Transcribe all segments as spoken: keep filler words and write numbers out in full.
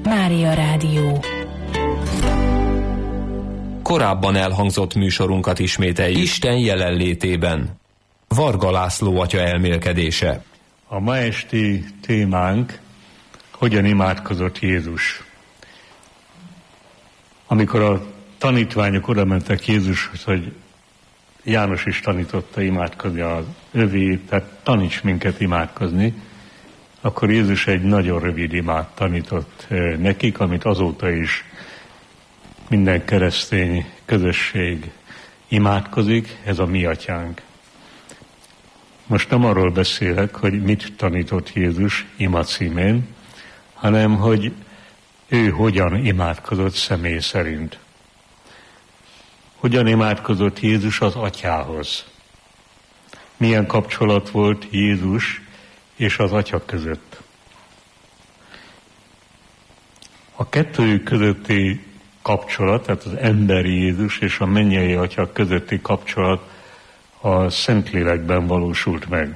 Mária Rádió. Korábban elhangzott műsorunkat ismételjük. Isten jelenlétében. Varga László atya elmélkedése. A ma esti témánk, hogyan imádkozott Jézus. Amikor a tanítványok oda mentek Jézushoz, hogy János is tanította imádkozni az övé, tehát taníts minket imádkozni, akkor Jézus egy nagyon rövid imát tanított nekik, amit azóta is minden keresztény közösség imádkozik, ez a mi atyánk. Most nem arról beszélek, hogy mit tanított Jézus ima címén, hanem hogy ő hogyan imádkozott személy szerint. Hogyan imádkozott Jézus az atyához? Milyen kapcsolat volt Jézus és az atya között? A kettőjük közötti kapcsolat, tehát az emberi Jézus és a mennyei atya közötti kapcsolat a Szentlélekben valósult meg.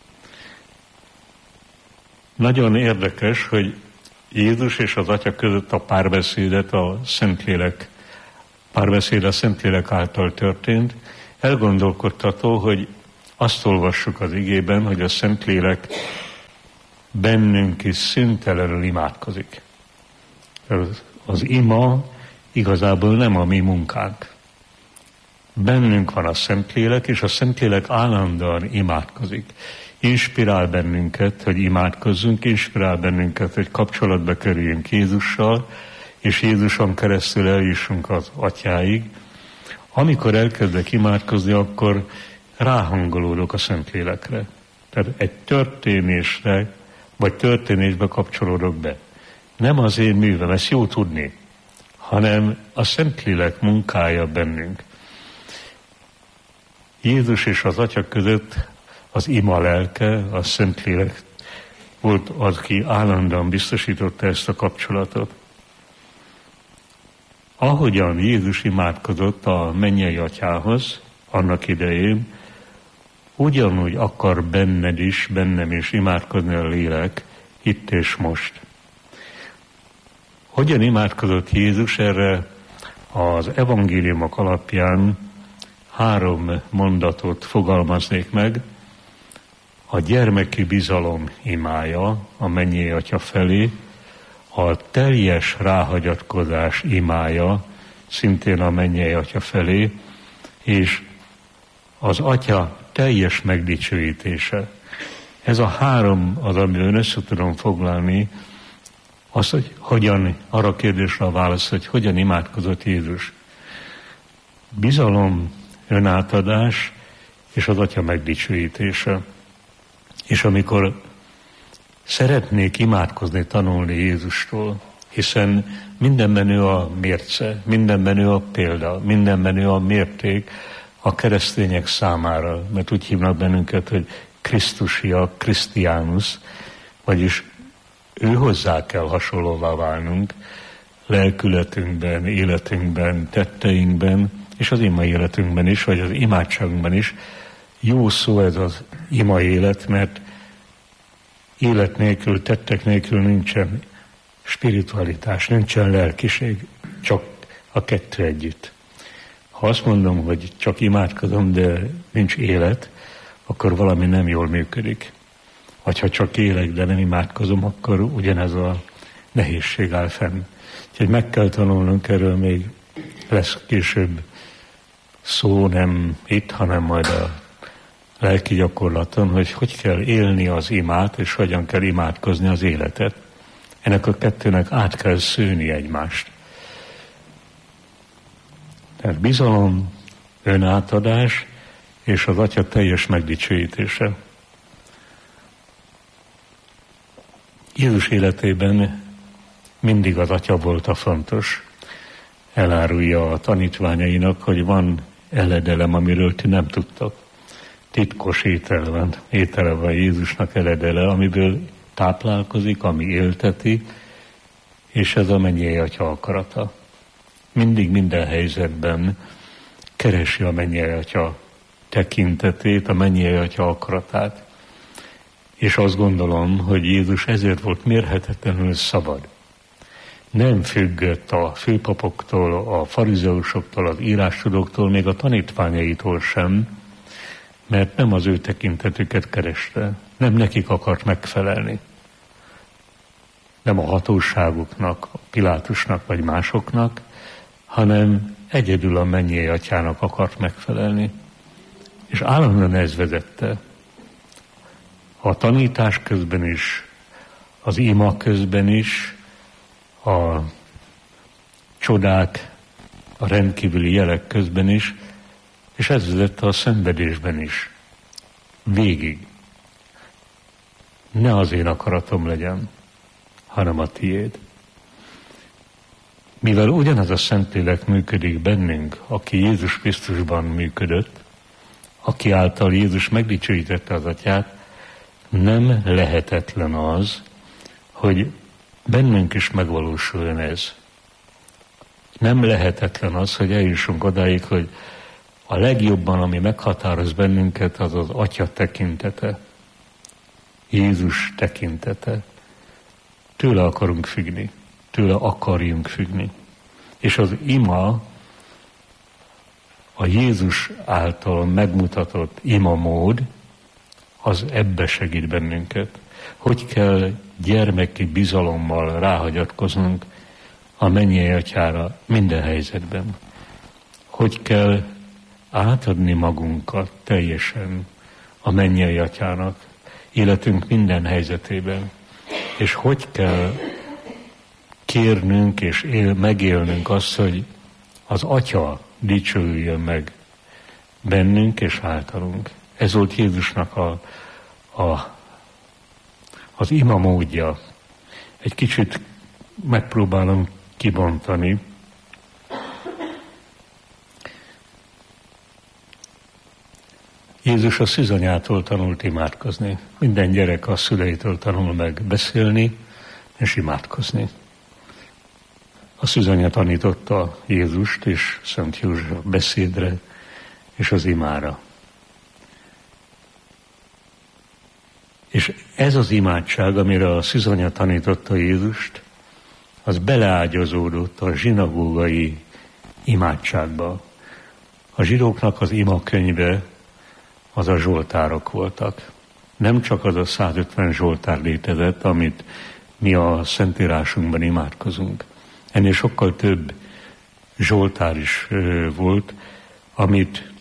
Nagyon érdekes, hogy Jézus és az atya között a párbeszédet a Szentlélek, párbeszéd a Szentlélek által történt. Elgondolkodtató, hogy azt olvassuk az igében, hogy a Szentlélek bennünk is szüntelenül imádkozik. Az, az ima igazából nem a mi munkánk. Bennünk van a Szentlélek, és a Szentlélek állandóan imádkozik. Inspirál bennünket, hogy imádkozzunk, inspirál bennünket, hogy kapcsolatba kerüljünk Jézussal, és Jézuson keresztül eljussunk az atyáig. Amikor elkezdek imádkozni, akkor ráhangolódok a Szentlélekre. Tehát egy történésre, vagy történésbe kapcsolódok be. Nem az én művem, ezt jó tudni, hanem a Szentlélek munkája bennünk. Jézus és az atya között az ima lelke, a Szentlélek volt az, aki állandóan biztosította ezt a kapcsolatot. Ahogyan Jézus imádkozott a mennyei atyához annak idején, ugyanúgy akar benned is, bennem is imádkozni a lélek itt és most. Hogyan imádkozott Jézus? Erre az evangéliumok alapján három mondatot fogalmaznék meg. A gyermeki bizalom imája a mennyei atya felé, a teljes ráhagyatkozás imája szintén a mennyei atya felé, és az atya teljes megdicsőítése. Ez a három az, amiben össze tudom foglalni azt, hogy hogyan, arra a kérdésre a válasz, hogy hogyan imádkozott Jézus. Bizalom, önátadás és az atya megdicsőítése. És amikor szeretnék imádkozni, tanulni Jézustól, hiszen mindenben ő a mérce, mindenben ő a példa, mindenben ő a mérték a keresztények számára, mert úgy hívnak bennünket, hogy Krisztusiak, Krisztiánus, vagyis ő hozzá kell hasonlóvá válnunk lelkületünkben, életünkben, tetteinkben, és az ima életünkben is, vagy az imádságunkban is. Jó szó ez az ima élet, mert élet nélkül, tettek nélkül nincsen spiritualitás, nincsen lelkiség, csak a kettő együtt. Ha azt mondom, hogy csak imádkozom, de nincs élet, akkor valami nem jól működik. Vagy ha csak élek, de nem imádkozom, akkor ugyanez a nehézség áll fenn. Úgyhogy meg kell tanulnunk, erről még lesz később szó, nem itt, hanem majd a lelki gyakorlaton, hogy hogy kell élni az imát, és hogyan kell imádkozni az életet. Ennek a kettőnek át kell szőni egymást. Tehát bizalom, önátadás, és az atya teljes megdicsőítése. Jézus életében mindig az atya volt a fontos. Elárulja a tanítványainak, hogy van eledelem, amiről ti nem tudtak. Titkos étel van, étele van Jézusnak, eledele, amiből táplálkozik, ami élteti, és ez a mennyei atya akarata. Mindig, minden helyzetben keresi a mennyei atya tekintetét, a mennyei atya akaratát. És azt gondolom, hogy Jézus ezért volt mérhetetlenül szabad. nem függött a főpapoktól, a farizeusoktól, az írástudóktól, még a tanítványaitól sem, mert nem az ő tekintetüket kereste, nem nekik akart megfelelni. Nem a hatóságuknak, a Pilátusnak vagy másoknak, hanem egyedül a mennyei atyának akart megfelelni. És állandóan ez vezette. A tanítás közben is, az ima közben is, a csodák, a rendkívüli jelek közben is, és ez vezette a szenvedésben is. Végig. Ne az én akaratom legyen, hanem a tiéd. Mivel ugyanaz a Szentlélek működik bennünk, aki Jézus Krisztusban működött, aki által Jézus megdicsőítette az atyát, nem lehetetlen az, hogy bennünk is megvalósuljon ez. Nem lehetetlen az, hogy eljussunk odáig, hogy a legjobban, ami meghatároz bennünket, az az Atya tekintete. Jézus tekintete. Tőle akarunk függni. Tőle akarjunk függni. És az ima, a Jézus által megmutatott ima mód, az ebbe segít bennünket. Hogy kell gyermeki bizalommal ráhagyatkoznunk a mennyei atyára minden helyzetben. Hogy kell átadni magunkat teljesen a mennyei atyának életünk minden helyzetében. És hogy kell kérnünk és él, megélnünk azt, hogy az Atya dicsőüljön meg bennünk és általunk. Ez volt Jézusnak a, a, az ima módja. Egy kicsit megpróbálom kibontani. Jézus a szűzanyától tanult imádkozni. Minden gyerek a szüleitől tanul meg beszélni és imádkozni. A szűzanya tanította Jézust és Szent József a beszédre és az imára. És ez az imádság, amire a szűzanya tanította Jézust, az beleágyazódott a zsinagógai imádságba. A zsidóknak az imakönyve az a zsoltárok voltak. Nem csak az a százötven zsoltár létezett, amit mi a Szentírásunkban imádkozunk. Ennél sokkal több zsoltár is volt, amit,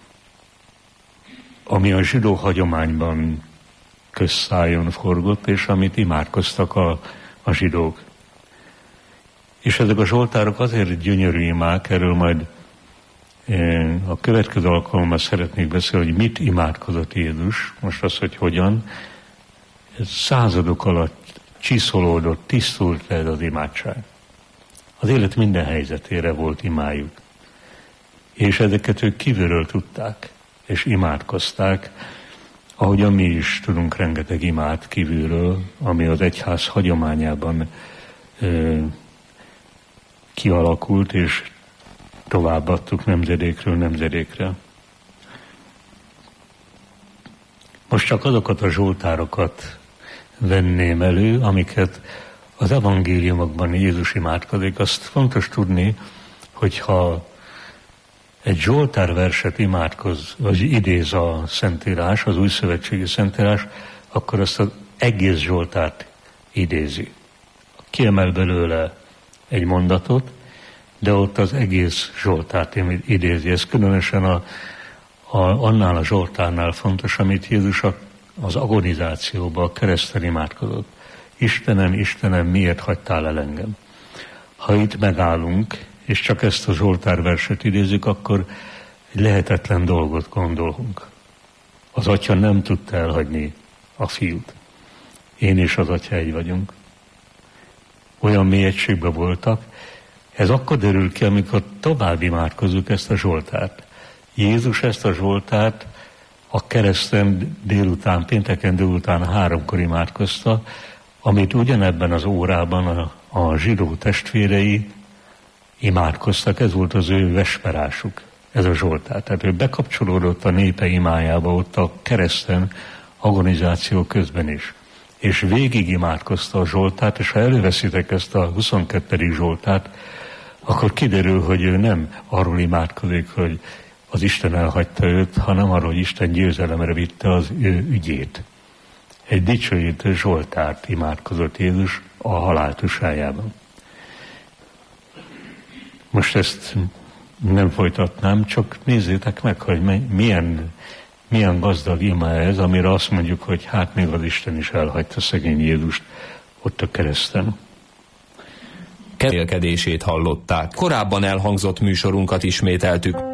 ami a zsidó hagyományban közszájon forgott, és amit imádkoztak a, a zsidók. És ezek a zsoltárok azért gyönyörű imák, erről majd a következő alkalommal szeretnék beszélni, hogy mit imádkozott Jézus, most az, hogy hogyan. Ez századok alatt csiszolódott, tisztult le ez az imádság. Az élet minden helyzetére volt imájuk. És ezeket ők kívülről tudták, és imádkozták, ahogyan mi is tudunk rengeteg imát kívülről, ami az egyház hagyományában ö, kialakult, és továbbadtuk nemzedékről nemzedékre. Most csak azokat a zsoltárokat venném elő, amiket az evangéliumokban Jézus imádkozik. Azt fontos tudni, hogyha egy zsoltárverset imádkoz, vagy idéz a Szentírás, az újszövetségi Szentírás, akkor azt az egész zsoltárt idézi. Kiemel belőle egy mondatot, de ott az egész zsoltárt idézi. Ez különösen a, a, annál a zsoltárnál fontos, amit Jézus a, az agonizációban, a kereszten imádkozott. Istenem, Istenem, miért hagytál el engem? Ha itt megállunk, és csak ezt a zsoltárverset idézzük, akkor egy lehetetlen dolgot gondolunk. Az atya nem tudta elhagyni a fiút. Én és az atya egy vagyunk. Olyan mély egységben voltak. Ez akkor derül ki, amikor tovább imádkozzuk ezt a zsoltárt. Jézus ezt a zsoltárt a kereszten délután, pénteken délután háromkor imádkozta, amit ugyanebben az órában a, a zsidó testvérei imádkoztak, ez volt az ő vesperásuk, ez a zsoltár. Tehát ő bekapcsolódott a népe imájába ott a kereszten agonizáció közben is. és végig imádkozta a Zsoltát, és ha előveszitek ezt a huszonkettedik Zsoltát, akkor kiderül, hogy ő nem arról imádkozik, hogy az Isten elhagyta őt, hanem arról, hogy Isten győzelemre vitte az ő ügyét. Egy dicsőítő Zsoltárt imádkozott Jézus a halál tusájában. Most ezt nem folytatnám, csak nézzétek meg, hogy milyen, milyen gazdag ima ez, amire azt mondjuk, hogy hát még az Isten is elhagyta szegény Jézust ott a kereszten. Kerélkedését hallották. Korábban elhangzott műsorunkat ismételtük.